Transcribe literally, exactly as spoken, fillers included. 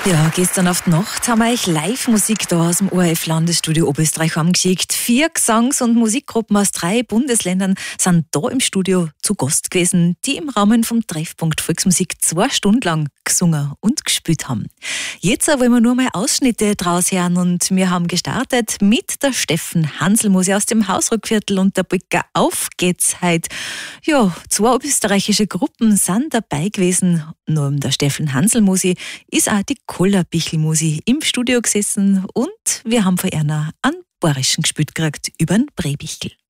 Ja, gestern auf die Nacht haben wir euch Live-Musik da aus dem O R F-Landesstudio Oberösterreich heimgeschickt. Vier Gesangs- und Musikgruppen aus drei Bundesländern sind da im Studio zu Gast gewesen, die im Rahmen vom Treffpunkt Volksmusik zwei Stunden lang gesungen und gespielt haben. Jetzt wollen wir nur mal Ausschnitte draus hören und wir haben gestartet mit der Steffen Hansl-Musik aus dem Hausruckviertel und der Polka Auf geht's heut. Ja, zwei österreichische Gruppen sind dabei gewesen. Nur der Steffen Hansl-Musik ist auch die Koller-Bichl-Musi im Studio gesessen und wir haben von einer einen Bayerischen gespielt gekriegt über den Brebichel.